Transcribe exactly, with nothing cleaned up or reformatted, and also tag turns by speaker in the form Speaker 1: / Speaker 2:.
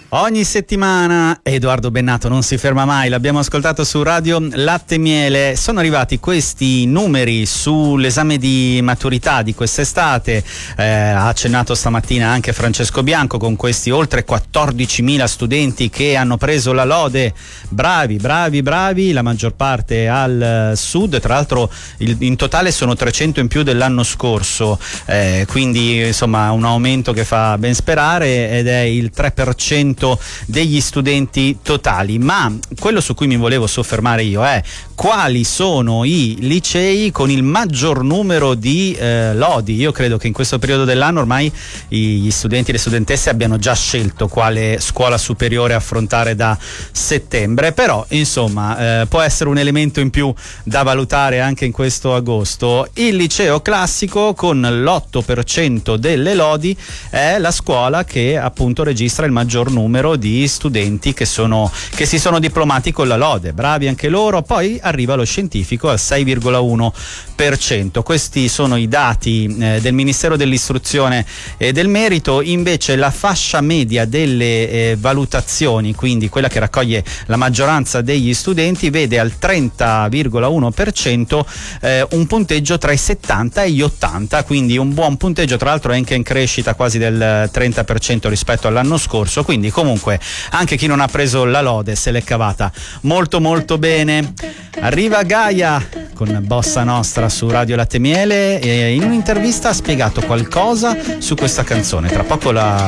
Speaker 1: Ogni settimana Edoardo Bennato non si ferma mai, l'abbiamo ascoltato su Radio Latte e Miele. Sono arrivati questi numeri sull'esame di maturità di quest'estate, eh, ha accennato stamattina anche Francesco Bianco con questi oltre quattordicimila studenti che hanno preso la lode. Bravi, bravi, bravi, la maggior parte al sud, tra l'altro il, in totale sono trecento in più dell'anno scorso, eh, quindi insomma un aumento che fa ben sperare ed è il tre per cento degli studenti totali. Ma quello su cui mi volevo soffermare io è quali sono i licei con il maggior numero di eh, lodi. Io credo che in questo periodo dell'anno ormai gli studenti e le studentesse abbiano già scelto quale scuola superiore affrontare da settembre, però insomma eh, può essere un elemento in più da valutare anche in questo agosto. Il liceo classico con l'otto per cento delle lodi è la scuola che appunto registra il maggior numero di studenti che sono che si sono diplomati con la lode. Bravi anche loro. Poi arriva lo scientifico al sei virgola uno per cento. Questi sono i dati eh, del Ministero dell'Istruzione e del Merito. Invece la fascia media delle eh, valutazioni, quindi quella che raccoglie la maggioranza degli studenti, vede al trenta virgola uno per cento eh, un punteggio tra i settanta e gli ottanta, quindi un buon punteggio, tra l'altro è anche in crescita quasi del trenta per cento rispetto all'anno scorso. Quindi comunque anche chi non ha preso la lode se l'è cavata molto molto bene. Arriva Gaia con Bossa Nostra su Radio Latte e Miele e in un'intervista ha spiegato qualcosa su questa canzone. Tra poco la